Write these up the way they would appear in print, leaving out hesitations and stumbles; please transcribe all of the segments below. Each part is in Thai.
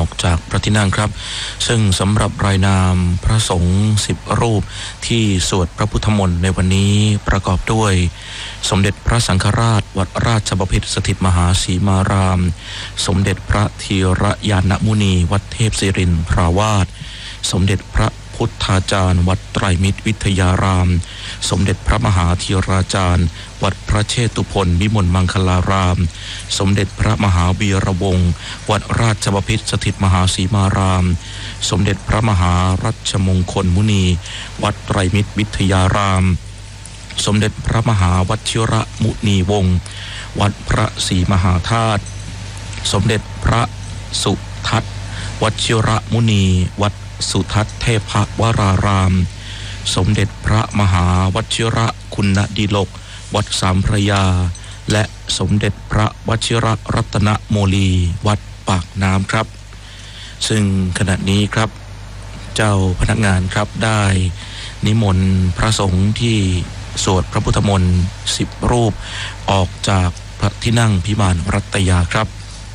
อกจากพระที่นั่งครับซึ่งสำหรับรายนามพระสงฆ์10 รูปที่สวดพระพุทธมนต์ในวันนี้ประกอบด้วยสมเด็จพระสังฆราชวัดราชบพิตรสถิตมหาสีมารามสมเด็จพระธีรยานมุนีวัดเทพศิรินทราวาสสมเด็จพระพุทธาจารย์วัดไตรมิตรวิทยารามสมเด็จพระมหาธีราจารย์วัดพระเชตุพนวิมลมังคลารามสมเด็จพระมหาวีระวงศ์วัดราชบพิตรสถิตมหาสีมารามสมเด็จพระมหารัชมงคลมุนีวัดไตรมิตรวิทยารามสมเด็จพระมหาวชิระมุนีวงศ์วัดพระศรีมหาธาตุสมเด็จพระสุทัศน์วชิระมุนีวัดสุทัศน์เทพวรารามสมเด็จพระมหาวชิระคุณดิลกวัดสามพระยาและสมเด็จพระวชิระรัตนโมลีวัดปากน้ำครับซึ่งขณะนี้ครับเจ้าพนักงานครับได้นิมนต์พระสงฆ์ที่สวดพระพุทธมนต์10 รูปออกจากพระที่นั่งพิมานรัตยาครับ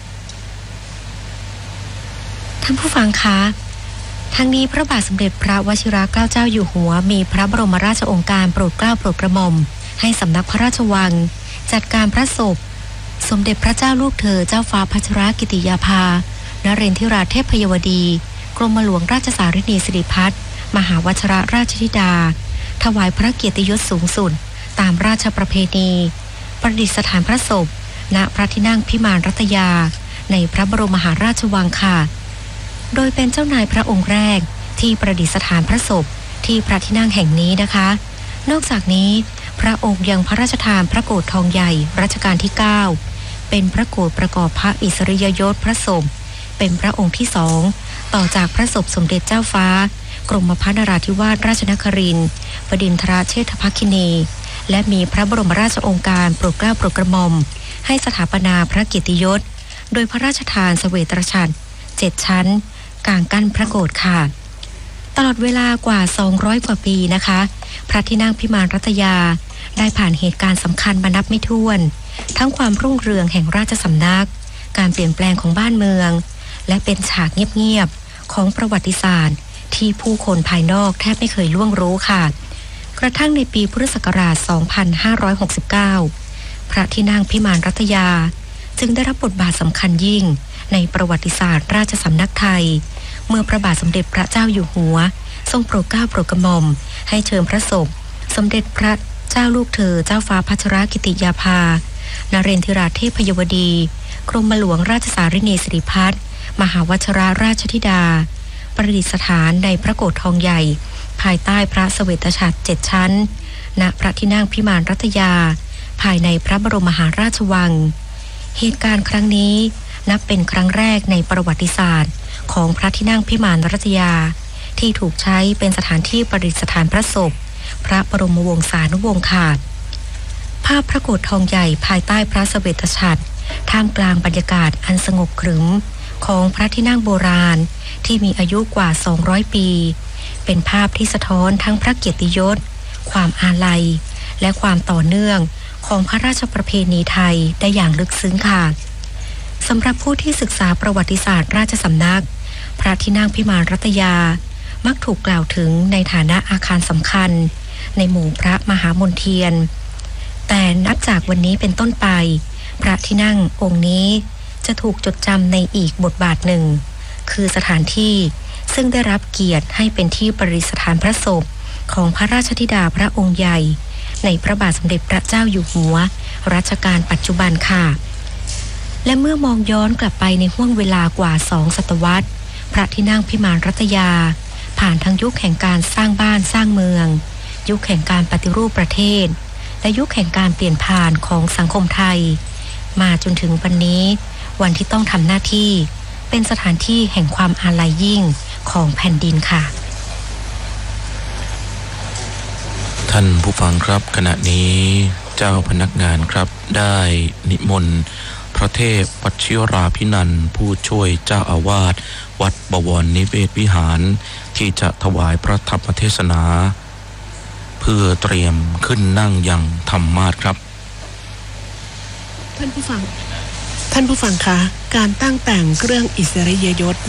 ท่านผู้ฟังคะทั้งนี้พระบาทสมเด็จพระวชิรเกล้าเจ้าอยู่หัวมีพระบรมราชโองการโปรดเกล้าโปรดกระหม่อมให้สำนักพระราชวังจัดการพระศพสมเด็จพระเจ้าลูกเธอเจ้าฟ้าพัชรกิติยาภานเรนทิราเทพยวดีกรมหลวงราชสารินีสิริพัฒน์มหาวชิรราชธิดาถวายพระเกียรติยศสูงสุดตามราชประเพณีประดิษฐานพระศพณพระที่นั่งพิมานรัตยาในพระบรมมหาราชวังค่ะโดยเป็นเจ้านายพระองค์แรกที่ประดิษฐานพระศพที่พระที่นั่งแห่งนี้นะคะนอกจากนี้พระองค์ยังพระราชทานพระโกฐทองใหญ่รัชกาลที่9เป็นพระโกฐประกอบพระอิสริยยศพระศพเป็นพระองค์ที่2ต่อจากพระศพสมเด็จเจ้าฟ้ากรมพระนราธิวาสราชนครินทร์บดินทรเชษฐภคินีและมีพระบรมราชโองการโปรดเกล้าโปรดกระหม่อมให้สถาปนาพระเกียรติยศโดยพระราชทานเสวตฉัตร7 ชั้นกลางกั้นพระโกฐค่ะตลอดเวลากว่า200 กว่าปีนะคะพระที่นั่งพิมานรัตยาได้ผ่านเหตุการณ์สำคัญมานับไม่ถ้วนทั้งความรุ่งเรืองแห่งราชสำนักการเปลี่ยนแปลงของบ้านเมืองและเป็นฉากเงียบๆของประวัติศาสตร์ที่ผู้คนภายนอกแทบไม่เคยล่วงรู้ค่ะกระทั่งในปีพุทธศักราช 2569 พระที่นั่งพิมานรัตยาจึงได้รับบทบาทสำคัญยิ่งในประวัติศาสตร์ราชสำนักไทยเมื่อพระบาทสมเด็จพระเจ้าอยู่หัวทรงโปรดเกล้าโปรดกระหม่อมให้เชิญพระศพสมเด็จพระเจ้าลูกเธอเจ้าฟ้าพัชรกิติยาภานเรนทิราเทพยวดีกรมหลวงราชสารินีสิริพัฒน์มหาวชิรราชธิดาประดิษฐานในพระโกฐทองใหญ่ภายใต้พระเสวตฉัตร7 ชั้นณพระที่นั่งพิมานรัตยาภายในพระบรมมหาราชวังเหตุการณ์ครั้งนี้นับเป็นครั้งแรกในประวัติศาสตร์ของพระที่นั่งพิมานรัตยาที่ถูกใช้เป็นสถานที่ประดิษฐานพระศพพระบรมวงศานุวงศ์ค่ะภาพพระโกฐทองใหญ่ภายใต้พระเสวตฉัตรท่ามกลางบรรยากาศอันสงบขรึมของพระที่นั่งโบราณที่มีอายุกว่า200 ปีเป็นภาพที่สะท้อนทั้งพระเกียรติยศความอาลัยและความต่อเนื่องของพระราชประเพณีไทยได้อย่างลึกซึ้งค่ะสำหรับผู้ที่ศึกษาประวัติศาสตร์ราชสำนักพระที่นั่งพิมานรัตยามักถูกกล่าวถึงในฐานะอาคารสำคัญในหมู่พระมหามนเทียนแต่นับจากวันนี้เป็นต้นไปพระที่นั่งองค์นี้จะถูกจดจำในอีกบทบาทหนึ่งคือสถานที่ซึ่งได้รับเกียรติให้เป็นที่ประดิษฐานพระศพของพระราชธิดาพระองค์ใหญ่ในพระบาทสมเด็จพระเจ้าอยู่หัวรัชกาลปัจจุบันค่ะและเมื่อมองย้อนกลับไปในห้วงเวลากว่า2 ศตวรรษพระที่นั่งพิมานรัตยาผ่านทั้งยุคแห่งการสร้างบ้านสร้างเมืองยุคแห่งการปฏิรูปประเทศและยุคแห่งการเปลี่ยนผ่านของสังคมไทยมาจนถึงวันนี้วันที่ต้องทำหน้าที่เป็นสถานที่แห่งความอาลัยยิ่งของแผ่นดินค่ะท่านผู้ฟังครับขณะนี้เจ้าพนักงานครับได้นิมนต์พระเทพวชิราภินันท์ผู้ช่วยเจ้าอาวาสวัดบวรนิเวศวิหารที่จะถวายพระธรรมเทศนาเพื่อเตรียมขึ้นนั่งยังธรรมาสน์ครับท่านผู้ฟังคะการตั้งแต่งเครื่องอิสริยยศ